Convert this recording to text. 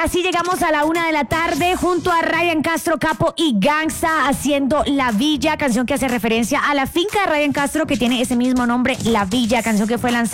así llegamos a la 1 de la tarde junto a Ryan Castro, Capo y Gangsta haciendo La Villa, canción que hace referencia a la finca de Ryan Castro que tiene ese mismo nombre, La Villa, canción que fue lanzada